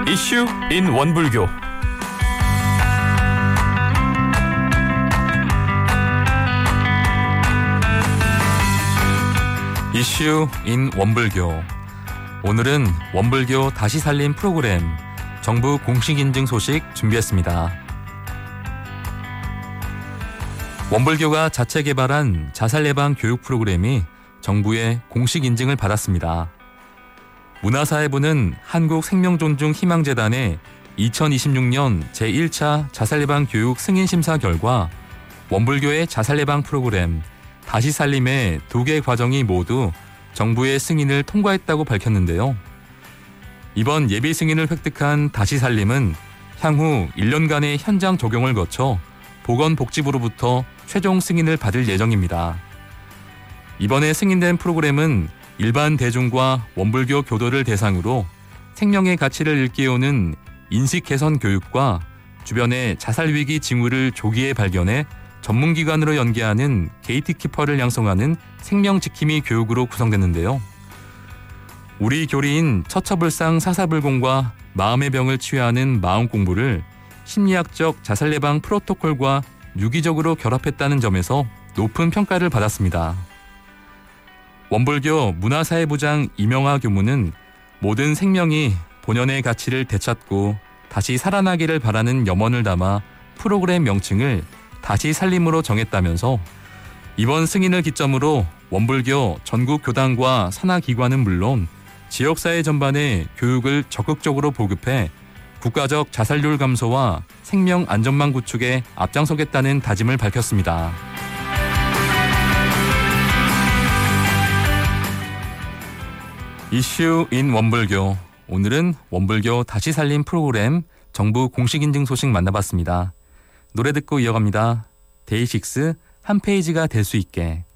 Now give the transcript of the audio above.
이슈 인 원불교. 이슈 인 원불교. 오늘은 원불교 다시 살림 프로그램 정부 공식 인증 소식 준비했습니다. 원불교가 자체 개발한 자살 예방 교육 프로그램이 정부의 공식 인증을 받았습니다. 문화사회부는 한국생명존중희망재단의 2026년 제1차 자살 예방 교육 승인 심사 결과 원불교의 자살 예방 프로그램 다시 살림의 2개 과정이 모두 정부의 승인을 통과했다고 밝혔는데요. 이번 예비 승인을 획득한 다시 살림은 향후 1년간의 현장 적용을 거쳐 보건복지부로부터 최종 승인을 받을 예정입니다. 이번에 승인된 프로그램은 일반 대중과 원불교 교도를 대상으로 생명의 가치를 일깨우는 인식 개선 교육과 주변의 자살 위기 징후를 조기에 발견해 전문기관으로 연계하는 게이트키퍼를 양성하는 생명지킴이 교육으로 구성됐는데요. 우리 교리인 처처불상 사사불공과 마음의 병을 치유하는 마음 공부를 심리학적 자살 예방 프로토콜과 유기적으로 결합했다는 점에서 높은 평가를 받았습니다. 원불교 문화사회부장 이명하 교무는 모든 생명이 본연의 가치를 되찾고 다시 살아나기를 바라는 염원을 담아 프로그램 명칭을 다시 살림으로 정했다면서 이번 승인을 기점으로 원불교 전국 교단과 산하기관은 물론 지역사회 전반에 교육을 적극적으로 보급해 국가적 자살률 감소와 생명 안전망 구축에 앞장서겠다는 다짐을 밝혔습니다. 이슈 인 원불교. 오늘은 원불교 다시 살림 프로그램 정부 공식 인증 소식 만나봤습니다. 노래 듣고 이어갑니다. 데이식스 한 페이지가 될 수 있게.